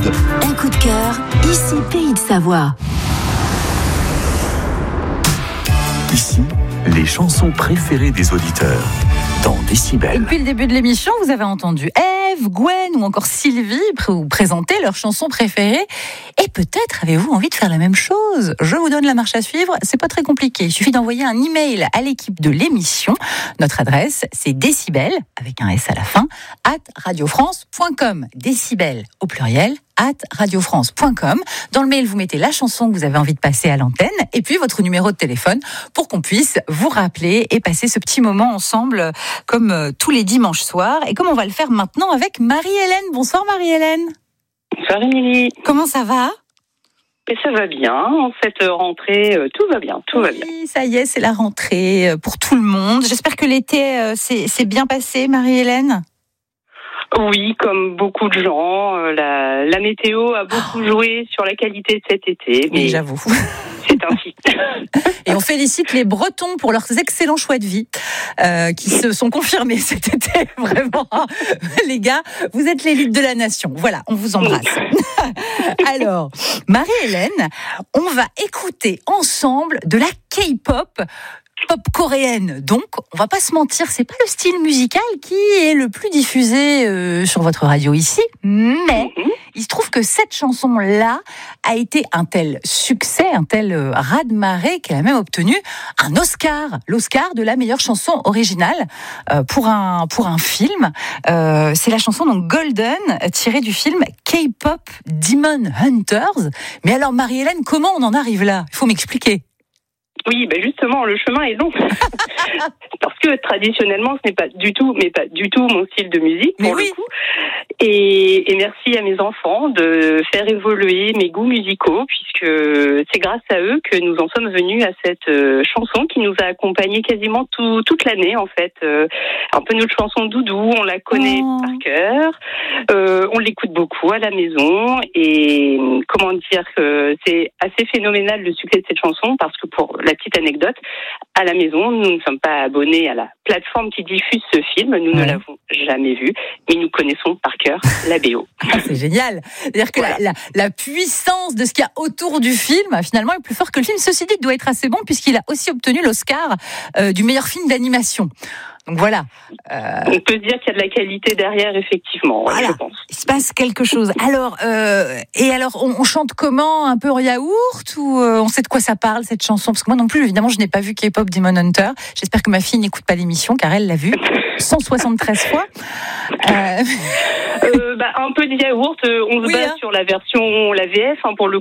Un coup de cœur, ici Pays de Savoie. Ici, les chansons préférées des auditeurs dans Décibel. Et depuis le début de l'émission, vous avez entendu Ève, Gwen ou encore Sylvie vous présenter leurs chansons préférées. Et peut-être avez-vous envie de faire la même chose. Je vous donne la marche à suivre, c'est pas très compliqué. Il suffit d'envoyer un email à l'équipe de l'émission. Notre adresse, c'est décibel, avec un S à la fin, @radiofrance.com. Décibel au pluriel, @radiofrance.com. Dans le mail, vous mettez la chanson que vous avez envie de passer à l'antenne et puis votre numéro de téléphone pour qu'on puisse vous rappeler et passer ce petit moment ensemble comme tous les dimanches soirs. Et comme on va le faire maintenant avec Marie-Hélène. Bonsoir Marie-Hélène. Bonsoir Émilie. Comment ça va ? Et ça va bien, en cette rentrée, tout va bien, tout va bien. Oui, ça y est, c'est la rentrée pour tout le monde. J'espère que l'été s'est bien passé, Marie-Hélène. Oui, comme beaucoup de gens, la météo a beaucoup joué sur la qualité de cet été. Mais oui, j'avoue. C'est ainsi. Et on félicite les Bretons pour leurs excellents choix de vie qui se sont confirmés cet été. Vraiment, les gars, vous êtes l'élite de la nation. Voilà, on vous embrasse. Alors, Marie-Hélène, on va écouter ensemble de la K-pop. Pop coréenne, donc on va pas se mentir, c'est pas le style musical qui est le plus diffusé sur votre radio ici, mais il se trouve que cette chanson-là a été un tel succès, un tel raz-de-marée qu'elle a même obtenu un Oscar, l'Oscar de la meilleure chanson originale pour un film. C'est la chanson donc Golden, tirée du film K-pop Demon Hunters. Mais alors Marie-Hélène, comment on en arrive là ? Il faut m'expliquer. Oui, ben justement, le chemin est long. Parce que traditionnellement, ce n'est pas du tout mon style de musique, pour le coup. Et merci à mes enfants de faire évoluer mes goûts musicaux, puisque c'est grâce à eux que nous en sommes venus à cette chanson qui nous a accompagnés quasiment toute l'année, en fait. Un peu notre chanson doudou, on la connaît par cœur. On l'écoute beaucoup à la maison. Et comment dire que c'est assez phénoménal le succès de cette chanson, parce que pour la petite anecdote, à la maison, nous ne sommes pas abonnés à la plateforme qui diffuse ce film, nous ne l'avons jamais vu, mais nous connaissons par cœur la BO. C'est génial. C'est-à-dire que la puissance de ce qu'il y a autour du film, finalement, est plus fort que le film. Ceci dit, il doit être assez bon puisqu'il a aussi obtenu l'Oscar du meilleur film d'animation. Donc voilà. On peut dire qu'il y a de la qualité derrière, effectivement, voilà. Je pense. Il se passe quelque chose. Alors, on chante comment ? Un peu en yaourt ou on sait de quoi ça parle, cette chanson ? Parce que moi non plus, évidemment, je n'ai pas vu K-pop Demon Hunter. J'espère que ma fille n'écoute pas l'émission, car elle l'a vue 173 fois. Un peu de yaourt, on se base sur la version, la VF, pour le